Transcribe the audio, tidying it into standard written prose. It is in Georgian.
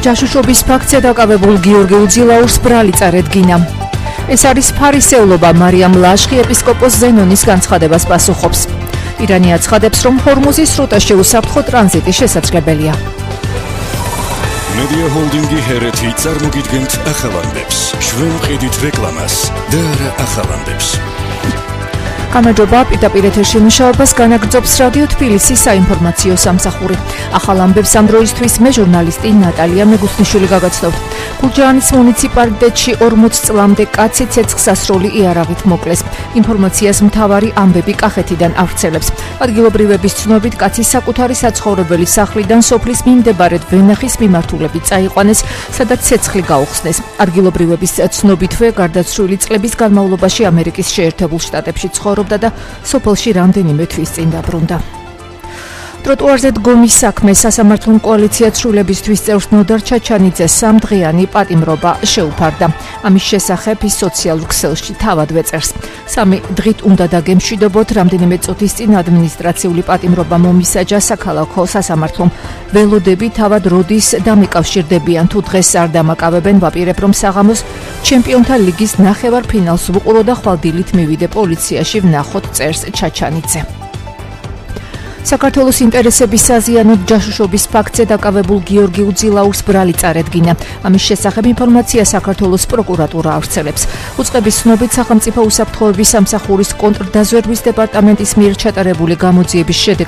ჯაშუშობის ფაქტზე დაკავებულ გიორგი უძილაურს ბრალი წარედგინა. ეს არის ფარისეულობა, მარიამ ლაშხი ეპისკოპოს ზენონის განცხადებას პასუხობს. ირანი აცხადებს, რომ ჰორმუზის სრუტა შეუსაფრთხო ტრანზიტი შესაძლებელია. Media Holdingi ჰერეთი წარმოგიდგენთ ახალანდებს. ჩვენ ვყიდით რეკლამას და არა ახალანდებს. გამარჯობა, პირდაპირ ეთერში მუშაობას განაგრძობს რადიო თბილისის საინფორმაციო სამსახური. ახალ ამბებს ამ დროისთვის მე ჟურნალისტი ნატალია მეგუსნიშვილი გაგაცნობთ. გურჯაანის მუნიციპალიტეტში 40 წლამდე კაცი ცეცხლსასროლი იარავით მოკლეს. ინფორმაციას მთავარი ამბები კახეთიდან ავრცელებს. ადგილობრივების ცნობით კაცი საკუთარი საცხოვრებელი სახლიდან სოფლის მიმდებარედ ვენახის მიმართულებით წაიყვანეს, სადაც ცეცხლი გაუხსნეს. ადგილობრივების ცნობითვე გარდაცვლილი წლების განმავლობაში ამერიკის შეერთებულ შტატებში ცხოვრობდა და სოფელში რამდენიმე თვის წინ დაბრუნდა. ტროტუარზე დგომის საქმე სასამართლო კოალიცია ცვლილებისთვის წევს ნოდარ ჩაჩანიძეს სამდღიანი პატიმრობა შეუფარდა. ამის შესახებ ის სოციალურ ქსელში თავადვე წერს. 3 დღით უნდა დაგემშვიდობოთ, რამდენიმე წუთის წინ ადმინისტრაციული პატიმრობა მომისაჯა საქალაქო სასამართლომ. ველოდები თავად როდის დამიკავშირდებიან, თუ დღეს არ დამაკავებენ, ვაპირებ, რომ საღამოს ჩემპიონთა ლიგის ნახევარფინალს ვუყურო და ხვალდილით მივიდე პოლიციაში ვნახოთ, წერს ჩაჩანიძე. საქართველოს ინტერესების საზიანოდ ჯაშუშობის ფაქტზე დაკავებულ გიორგი უძილაურს ბრალი წარედგინა. ამის შესახებ ინფორმაცია საქართველოს პროკურატურა ავრცელებს. უწყების ცნობით სახელმწიფო უსაფრთხოების სამსახურის კონტრდაზვერვის დეპარტამენტის მიერ ჩატარებული გამოძიების შედეგად